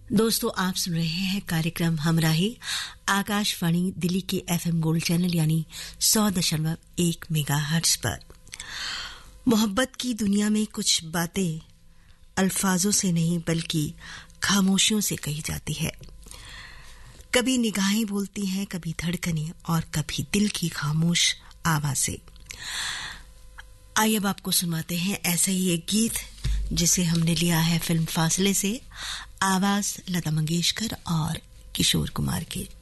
दोस्तों, आप सुन रहे हैं कार्यक्रम हमराही आकाशवाणी दिल्ली के एफएम गोल्ड चैनल यानी 100.1 मेगाहर्ट्ज पर। मोहब्बत की दुनिया में कुछ बातें अल्फाजों से नहीं बल्कि खामोशियों से कही जाती है। कभी निगाहें बोलती हैं, कभी धड़कनें और कभी दिल की खामोश आवाजें। आइए अब आपको सुनाते हैं ऐसा ही एक गीत जिसे हमने लिया है फिल्म फासले से। आवाज लता मंगेशकर और किशोर कुमार की।